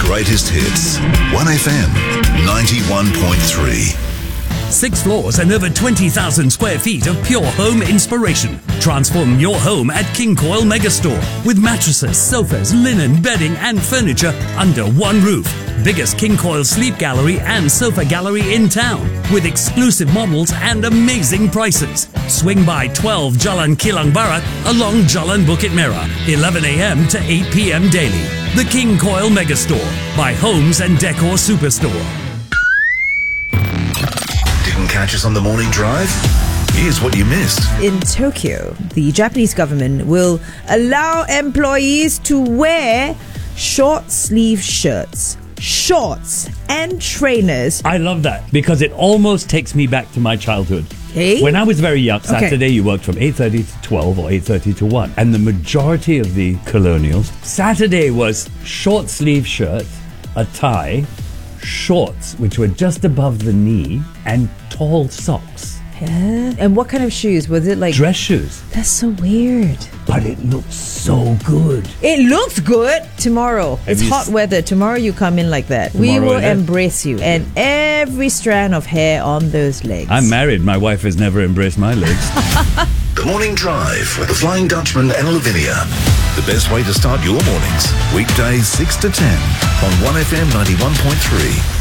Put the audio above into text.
greatest hits. 1FM 91.3. 6 floors and over 20,000 square feet of pure home inspiration. Transform your home at King Coil Megastore with mattresses, sofas, linen, bedding and furniture under one roof. Biggest King Coil sleep gallery and sofa gallery in town with exclusive models and amazing prices. Swing by 12 Jalan Kilang Barat along Jalan Bukit Merah, 11 a.m. to 8 p.m. daily. The King Coil Megastore by Homes and Decor Superstore. Didn't catch us on the morning drive? Here's what you missed. In Tokyo, the Japanese government will allow employees to wear short sleeve shirts, shorts and trainers. I love that because it almost takes me back to my childhood. Hey? When I was very young, Saturday you worked from 8:30 to 12 or 8:30 to 1. And the majority of the colonials, Saturday was short sleeve shirt, a tie, shorts which were just above the knee and tall socks. And what kind of shoes? Was it like Dress shoes. That's so weird. But it looks so good. It looks good. Tomorrow, it's you hot weather. Tomorrow you come in like that. We Tomorrow, will is it? embrace you and every strand of hair on those legs. I'm married. My wife has never embraced my legs. The Morning Drive with the Flying Dutchman and Lavinia. The best way to start your mornings. Weekdays 6 to 10 on 1FM 91.3.